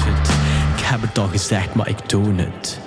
het. Ik heb het al gezegd, maar ik doe het.